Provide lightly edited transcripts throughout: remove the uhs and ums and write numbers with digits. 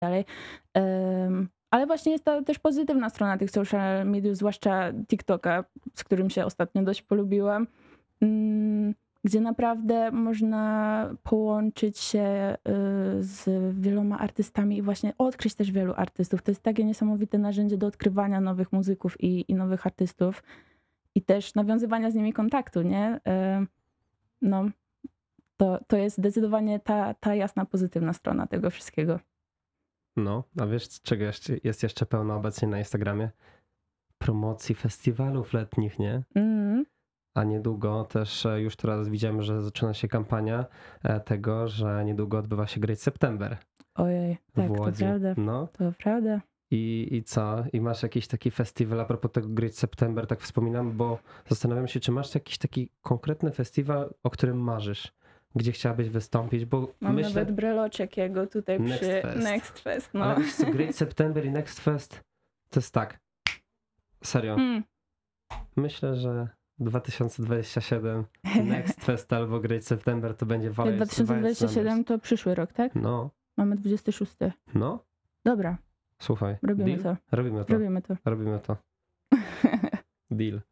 dalej. Ale właśnie jest to też pozytywna strona tych social mediów, zwłaszcza TikToka, z którym się ostatnio dość polubiłam, gdzie naprawdę można połączyć się z wieloma artystami i właśnie odkryć też wielu artystów. To jest takie niesamowite narzędzie do odkrywania nowych muzyków i nowych artystów i też nawiązywania z nimi kontaktu, nie? No, to jest zdecydowanie ta jasna, pozytywna strona tego wszystkiego. No, a wiesz, czego jest jeszcze pełno obecnie na Instagramie? Promocji festiwalów letnich, nie? A niedługo też już teraz widziałem, że zaczyna się kampania tego, że niedługo odbywa się Great September. Ojej, tak, w Łodzi. to prawda. No. To prawda. I co? I masz jakiś taki festiwal, a propos tego Great September, tak wspominam, bo zastanawiam się, czy masz jakiś taki konkretny festiwal, o którym marzysz, gdzie chciałabyś wystąpić, bo Mam myślę... nawet breloczek jego tutaj przy Next Fest. No. Ale wiesz co, Great September i Next Fest to jest tak. Serio. Myślę, że 2027 Next Fest albo Great September to będzie Valiant 2027 to przyszły rok, tak? No. Mamy 26. No. Dobra. Słuchaj. Robimy to. Robimy to. Deal.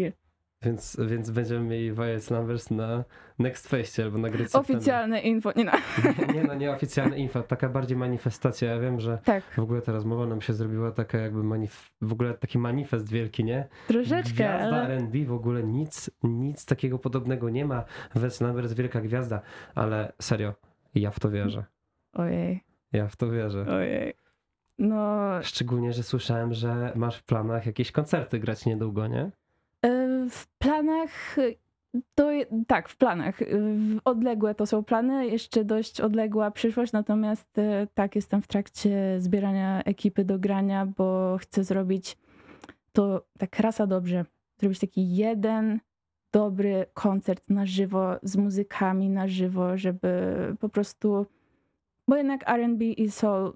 Więc będziemy mieli Violet Numbers na Next Festie albo na Great September. Oficjalne info. Nie oficjalne info, taka bardziej manifestacja. Ja wiem, że tak. w ogóle ta rozmowa nam się zrobiła taka jakby w ogóle taki manifest wielki, nie? Troszeczkę, Gwiazda ale... R&B, w ogóle nic takiego podobnego nie ma. Violet Numbers, wielka gwiazda, ale serio, ja w to wierzę. Ojej. Ja w to wierzę. Ojej. No... Szczególnie, że słyszałem, że masz w planach jakieś koncerty grać niedługo, nie? W planach, tak, w planach. Odległe to są plany, jeszcze dość odległa przyszłość, natomiast tak, jestem w trakcie zbierania ekipy do grania, bo chcę zrobić to tak rasa dobrze. Zrobić taki jeden dobry koncert na żywo, z muzykami na żywo, żeby po prostu, bo jednak R&B i soul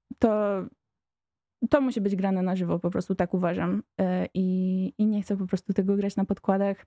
to musi być grane na żywo, po prostu tak uważam. I nie chcę po prostu tego grać na podkładach,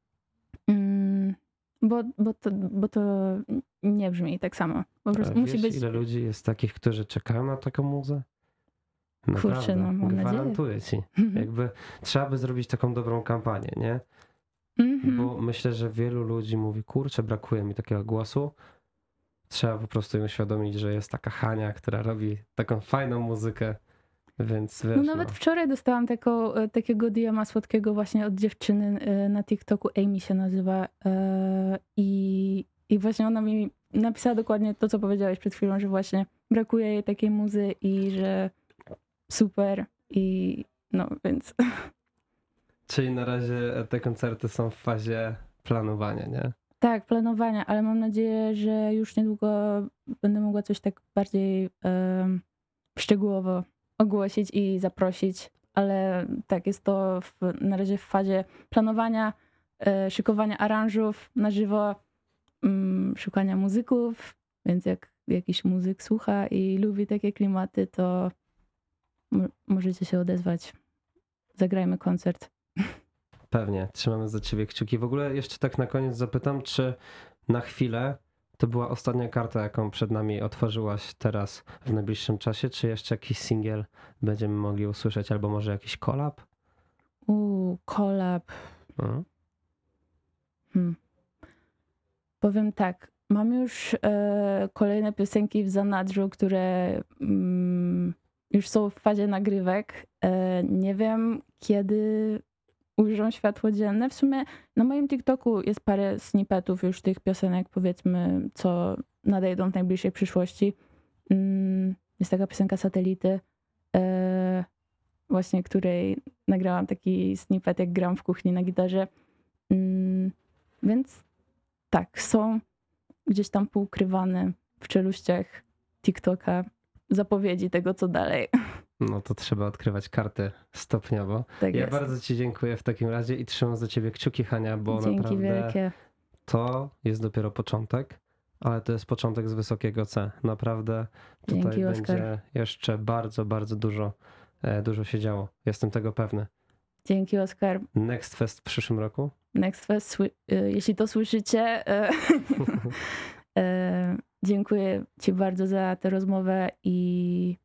bo to nie brzmi tak samo. Po prostu musi być... ile ludzi jest takich, którzy czekają na taką muzę? Naprawdę, kurczę, no mam gwarantuję ci. Jakby trzeba by zrobić taką dobrą kampanię, nie? Bo myślę, że wielu ludzi mówi, kurczę, brakuje mi takiego głosu. Trzeba po prostu im uświadomić, że jest taka Hania, która robi taką fajną muzykę. Więc wiesz, nawet wczoraj dostałam takiego DM-a słodkiego właśnie od dziewczyny na TikToku, Amy się nazywa, i właśnie ona mi napisała dokładnie to, co powiedziałeś przed chwilą, że właśnie brakuje jej takiej muzy i że super i no więc... Czyli na razie te koncerty są w fazie planowania, nie? Tak, planowania, ale mam nadzieję, że już niedługo będę mogła coś tak bardziej szczegółowo ogłosić i zaprosić, ale tak, jest to na razie w fazie planowania, szykowania aranżów na żywo, szukania muzyków, więc jak jakiś muzyk słucha i lubi takie klimaty, to możecie się odezwać. Zagrajmy koncert. Pewnie, trzymamy za ciebie kciuki. W ogóle jeszcze tak na koniec zapytam, czy na chwilę to była ostatnia karta, jaką przed nami otworzyłaś teraz w najbliższym czasie, czy jeszcze jakiś singiel będziemy mogli usłyszeć, albo może jakiś collab? Collab. Powiem tak, mam już kolejne piosenki w zanadrzu, które już są w fazie nagrywek. Nie wiem, kiedy ujrzą światło dzienne. W sumie na moim TikToku jest parę snippetów już tych piosenek, powiedzmy, co nadejdą w najbliższej przyszłości. Jest taka piosenka Satelity, właśnie której nagrałam taki snippet, jak gram w kuchni na gitarze. Więc tak, są gdzieś tam poukrywane w czeluściach TikToka zapowiedzi tego, co dalej. No to trzeba odkrywać karty stopniowo. Tak ja jest. bardzo ci dziękuję w takim razie i trzymam za ciebie kciuki, Hania, bo Dzięki naprawdę wielkie. To jest dopiero początek, ale to jest początek z wysokiego C. Naprawdę tutaj Dzięki, będzie Oskar. jeszcze bardzo, bardzo dużo się działo. Jestem tego pewny. Dzięki, Oskar. Next Fest w przyszłym roku? Next Fest, jeśli to słyszycie, Dziękuję Ci bardzo za tę rozmowę i